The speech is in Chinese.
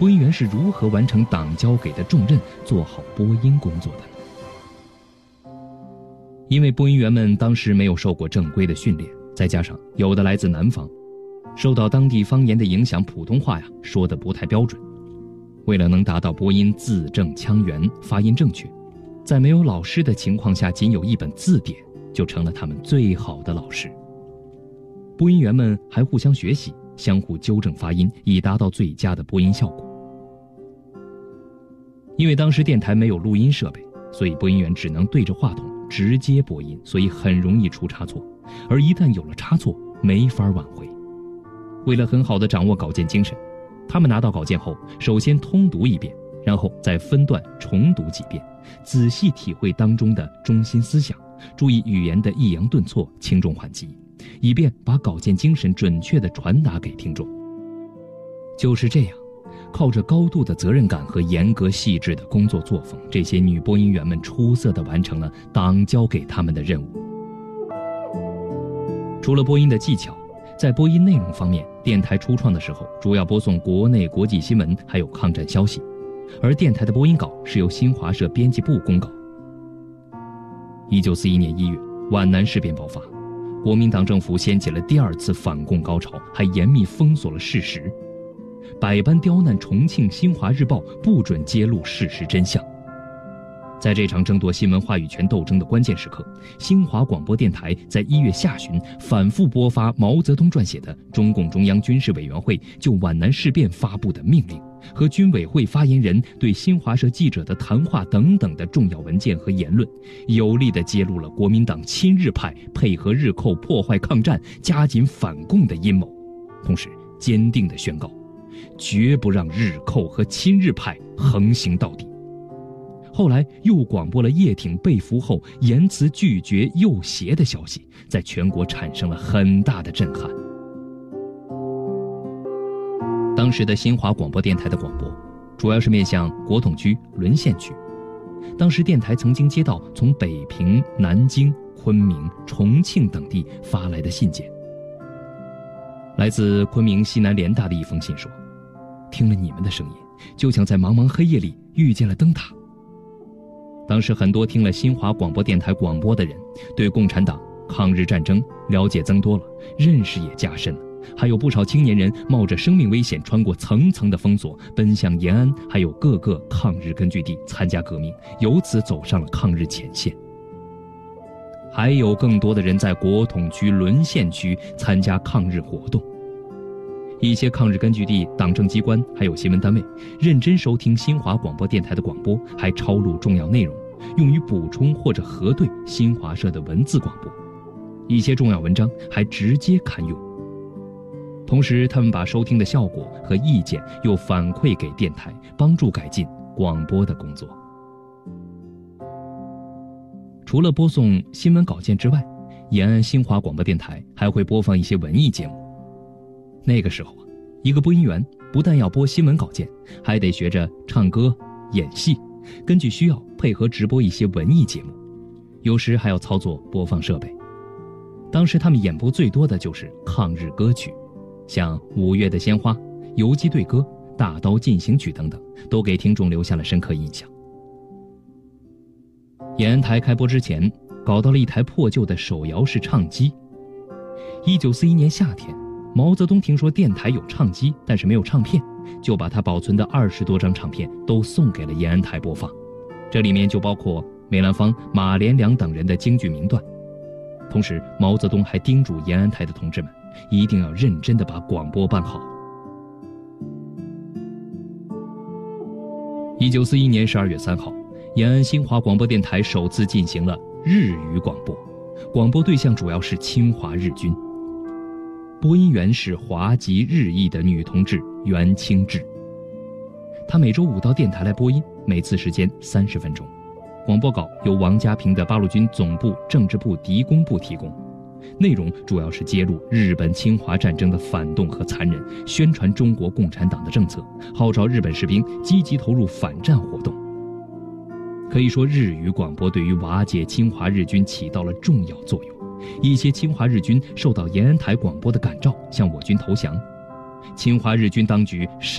播音员是如何完成党交给的重任，做好播音工作的呢？因为播音员们当时没有受过正规的训练，再加上有的来自南方，受到当地方言的影响，普通话说得不太标准。为了能达到播音字正腔圆、发音正确，在没有老师的情况下，仅有一本字典就成了他们最好的老师。播音员们还互相学习，相互纠正发音，以达到最佳的播音效果。因为当时电台没有录音设备，所以播音员只能对着话筒直接播音，所以很容易出差错，而一旦有了差错，没法挽回。为了很好地掌握稿件精神，他们拿到稿件后，首先通读一遍，然后再分段重读几遍，仔细体会当中的中心思想，注意语言的抑扬顿挫、轻重缓急，以便把稿件精神准确地传达给听众。就是这样，靠着高度的责任感和严格细致的工作作风，这些女播音员们出色地完成了党交给他们的任务。除了播音的技巧，在播音内容方面，电台初创的时候主要播送国内国际新闻还有抗战消息，而电台的播音稿是由新华社编辑部公稿。1941年1月，皖南事变爆发，国民党政府掀起了第二次反共高潮，还严密封锁了事实，百般刁难重庆《新华日报》，不准揭露事实真相。在这场争夺新闻话语权斗争的关键时刻，新华广播电台在1月下旬反复播发毛泽东撰写的中共中央军事委员会就皖南事变发布的命令和军委会发言人对新华社记者的谈话等等的重要文件和言论，有力地揭露了国民党亲日派配合日寇破坏抗战、加紧反共的阴谋，同时坚定地宣告，绝不让日寇和亲日派横行到底。后来又广播了叶挺被俘后言辞拒绝右协的消息，在全国产生了很大的震撼。当时的新华广播电台的广播主要是面向国统区、沦陷区。当时电台曾经接到从北平、南京、昆明、重庆等地发来的信件。来自昆明西南联大的一封信说，听了你们的声音，就像在茫茫黑夜里遇见了灯塔。当时很多听了新华广播电台广播的人，对共产党、抗日战争了解增多了，认识也加深了。还有不少青年人冒着生命危险，穿过层层的封锁，奔向延安还有各个抗日根据地参加革命，由此走上了抗日前线。还有更多的人在国统区、沦陷区参加抗日活动。一些抗日根据地、党政机关还有新闻单位认真收听新华广播电台的广播，还抄录重要内容，用于补充或者核对新华社的文字广播。一些重要文章还直接刊用。同时，他们把收听的效果和意见又反馈给电台，帮助改进广播的工作。除了播送新闻稿件之外，延安新华广播电台还会播放一些文艺节目。那个时候一个播音员不但要播新闻稿件，还得学着唱歌、演戏，根据需要配合直播一些文艺节目，有时还要操作播放设备。当时他们演播最多的就是抗日歌曲，像《5月的鲜花》、《游击队歌》、《大刀进行曲》等等，都给听众留下了深刻印象。延安台开播之前，搞到了一台破旧的手摇式唱机。1941年夏天，毛泽东听说电台有唱机，但是没有唱片，就把他保存的20多张唱片都送给了延安台播放。这里面就包括梅兰芳、马连良等人的京剧名段。同时，毛泽东还叮嘱延安台的同志们，一定要认真地把广播办好。1941年12月3号，延安新华广播电台首次进行了日语广播，广播对象主要是侵华日军。播音员是华籍日裔的女同志袁清志，她每周5到电台来播音，每次时间30分钟。广播稿由王家平的八路军总部政治部敌工部提供，内容主要是揭露日本侵华战争的反动和残忍，宣传中国共产党的政策，号召日本士兵积极投入反战活动。可以说，日语广播对于瓦解侵华日军起到了重要作用。一些侵华日军受到延安台广播的感召，向我军投降。侵华日军当局